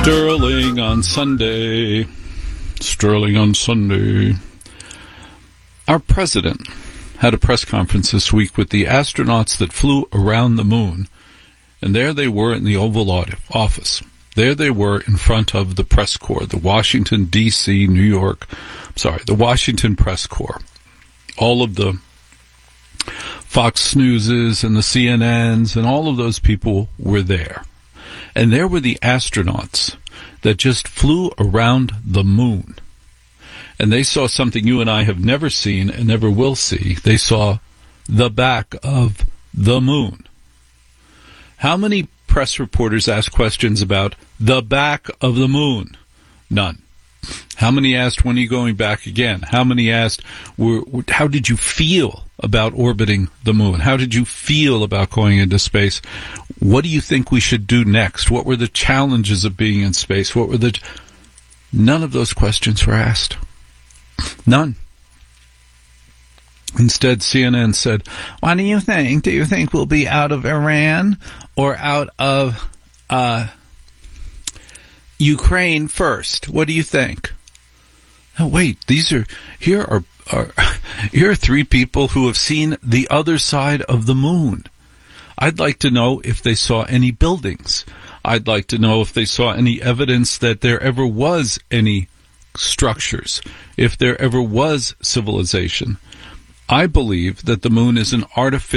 Sterling on Sunday. Sterling on Sunday. Our president had a press conference this week with the astronauts that flew around the moon. And there they were in the Oval Office. There they were in front of the press corps, the Washington, D.C., the Washington press corps. All of the Fox Newses and the CNNs and all of those people were there. And there were the astronauts that just flew around the moon. And they saw something you and I have never seen and never will see. They saw the back of the moon. How many press reporters asked questions about the back of the moon? None. How many asked, when are you going back again? How many asked, how did you feel about orbiting the moon? How did you feel about going into space? What do you think we should do next? What were the challenges of being in space? None of those questions were asked. None. Instead, CNN said, what do you think? Do you think we'll be out of Iran or out of Ukraine first? What do you think? Oh, wait, here are three people who have seen the other side of the moon. I'd like to know if they saw any buildings. I'd like to know if they saw any evidence that there ever was any structures, if there ever was civilization. I believe that the moon is an artificial